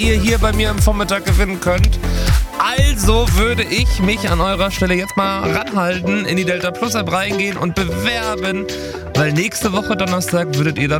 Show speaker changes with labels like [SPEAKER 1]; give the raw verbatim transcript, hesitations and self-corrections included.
[SPEAKER 1] ihr hier bei mir am Vormittag gewinnen könnt. Also würde ich mich an eurer Stelle jetzt mal ranhalten, in die Delta Plus App reingehen und bewerben, weil nächste Woche Donnerstag würdet ihr dann